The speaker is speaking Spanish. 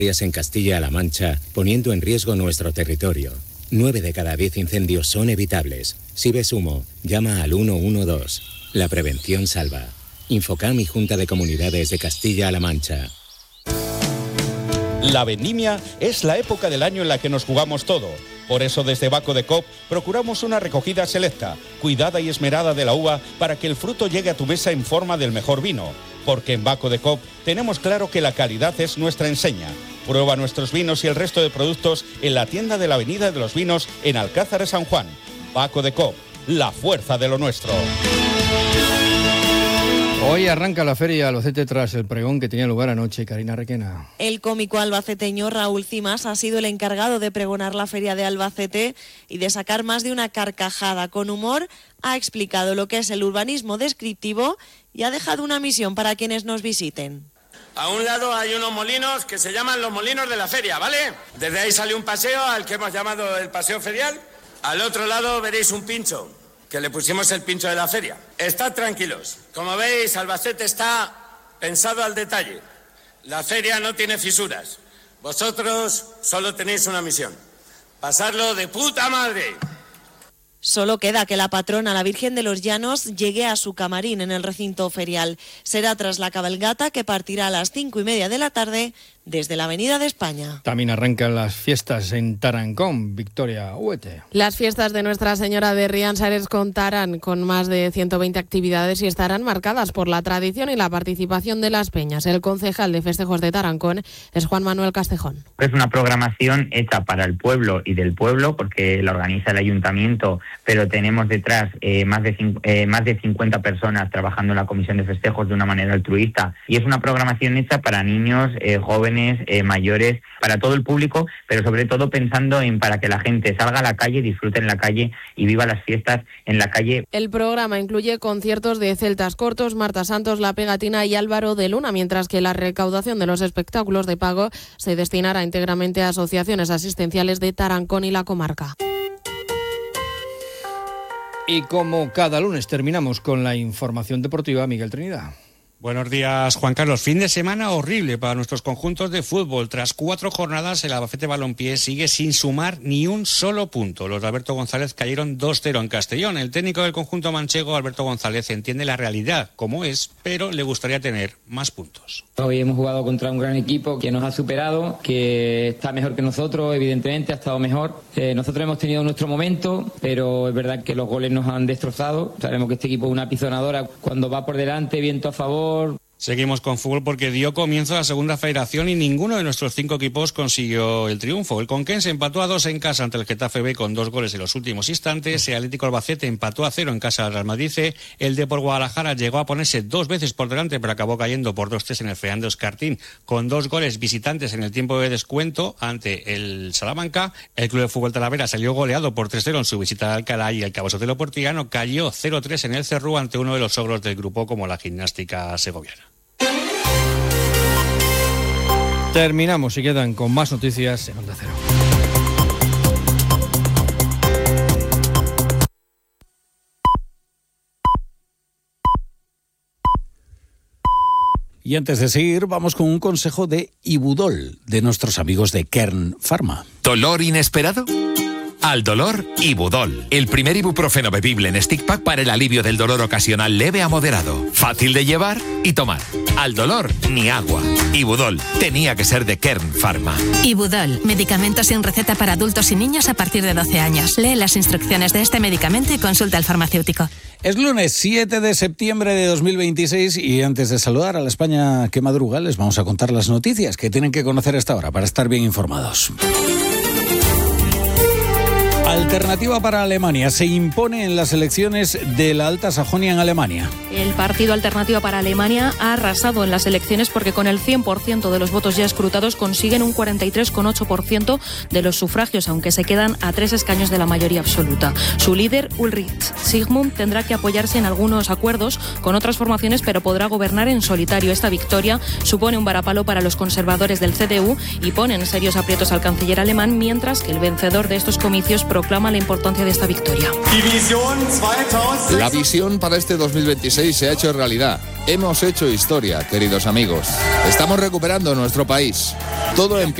en Castilla-La Mancha, poniendo en riesgo nuestro territorio. 9 de cada 10 incendios son evitables. Si ves humo, llama al 112. La prevención salva. Infocam y Junta de Comunidades de Castilla-La Mancha. La vendimia es la época del año en la que nos jugamos todo. Por eso desde Baco de Coop procuramos una recogida selecta, cuidada y esmerada de la uva para que el fruto llegue a tu mesa en forma del mejor vino. Porque en Baco de Coop tenemos claro que la calidad es nuestra enseña. Prueba nuestros vinos y el resto de productos en la tienda de la Avenida de los Vinos en Alcázar de San Juan. Baco de Coop, la fuerza de lo nuestro. Hoy arranca la feria Albacete tras el pregón que tenía lugar anoche. Karina Requena. El cómico albaceteño Raúl Cimas ha sido el encargado de pregonar la feria de Albacete y de sacar más de una carcajada. Con humor ha explicado lo que es el urbanismo descriptivo y ha dejado una misión para quienes nos visiten. A un lado hay unos molinos que se llaman los molinos de la feria, ¿vale? Desde ahí sale un paseo al que hemos llamado el paseo ferial. Al otro lado veréis un pincho, que le pusimos el pincho de la feria. Estad tranquilos. Como veis, Albacete está pensado al detalle. La feria no tiene fisuras. Vosotros solo tenéis una misión: pasarlo de puta madre. Solo queda que la patrona, la Virgen de los Llanos, llegue a su camarín en el recinto ferial. Será tras la cabalgata que partirá a las 5:30 de la tarde desde la Avenida de España. También arrancan las fiestas en Tarancón. Victoria Huete. Las fiestas de Nuestra Señora de Riansares contarán con más de 120 actividades y estarán marcadas por la tradición y la participación de las peñas. El concejal de festejos de Tarancón es Juan Manuel Castejón. Es una programación hecha para el pueblo y del pueblo, porque la organiza el ayuntamiento, pero tenemos detrás más de 50 personas trabajando en la comisión de festejos de una manera altruista, y es una programación hecha para niños, jóvenes, mayores, para todo el público, pero sobre todo pensando en para que la gente salga a la calle, disfrute en la calle y viva las fiestas en la calle. El programa incluye conciertos de Celtas Cortos, Marta Santos, La Pegatina y Álvaro de Luna, mientras que la recaudación de los espectáculos de pago se destinará íntegramente a asociaciones asistenciales de Tarancón y la comarca. Y como cada lunes terminamos con la información deportiva, Miguel Trinidad. Buenos días, Juan Carlos. Fin de semana horrible para nuestros conjuntos de fútbol. Tras 4 jornadas, el Albacete Balompié sigue sin sumar ni un solo punto. Los de Alberto González cayeron 2-0 en Castellón. El técnico del conjunto manchego, Alberto González, entiende la realidad como es, pero le gustaría tener más puntos. Hoy hemos jugado contra un gran equipo que nos ha superado, que está mejor que nosotros, evidentemente, ha estado mejor. Nosotros hemos tenido nuestro momento, pero es verdad que los goles nos han destrozado. Sabemos que este equipo es una pisonadora. Cuando va por delante, viento a favor. Seguimos con fútbol porque dio comienzo a la segunda federación y ninguno de nuestros 5 equipos consiguió el triunfo. El Conquense empató a 2 en casa ante el Getafe B con 2 goles en los últimos instantes. El Atlético Albacete empató a 0 en casa del Real Madrid. El Depor Guadalajara llegó a ponerse 2 veces por delante, pero acabó cayendo por 2-3 en el Fernando Escartín con 2 goles visitantes en el tiempo de descuento ante el Salamanca. El Club de Fútbol Talavera salió goleado por 3-0 en su visita a Alcalá y el Cabo Sotelo Portillano cayó 0-3 en el Cerrú ante uno de los ogros del grupo como la Gimnástica Segoviana. Terminamos y quedan con más noticias en Onda Cero. Y antes de seguir, vamos con un consejo de Ibudol, de nuestros amigos de Kern Pharma. ¿Dolor inesperado? Al dolor, Ibudol. El primer ibuprofeno bebible en stick pack para el alivio del dolor ocasional leve a moderado. Fácil de llevar y tomar. Al dolor, ni agua. Ibudol. Tenía que ser de Kern Pharma. Ibudol. Medicamento sin receta para adultos y niños a partir de 12 años. Lee las instrucciones de este medicamento y consulta al farmacéutico. Es lunes 7 de septiembre de 2026 y antes de saludar a la España que madruga, les vamos a contar las noticias que tienen que conocer a esta hora para estar bien informados. Alternativa para Alemania se impone en las elecciones de la Alta Sajonia en Alemania. El partido Alternativa para Alemania ha arrasado en las elecciones porque con el 100% de los votos ya escrutados consiguen un 43,8% de los sufragios, aunque se quedan a 3 escaños de la mayoría absoluta. Su líder, Ulrich Sigmund, tendrá que apoyarse en algunos acuerdos con otras formaciones, pero podrá gobernar en solitario. Esta victoria supone un varapalo para los conservadores del CDU y pone en serios aprietos al canciller alemán, mientras que el vencedor de estos comicios proclama la importancia de esta victoria. La visión para este 2026 se ha hecho realidad. Hemos hecho historia, queridos amigos. Estamos recuperando nuestro país. Todo